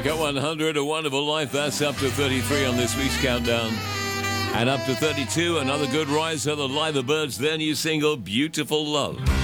Back at 100, A Wonderful Life. That's up to 33 on this week's countdown. And up to 32, another good riser, the Liverbirds, their new single, Beautiful Love.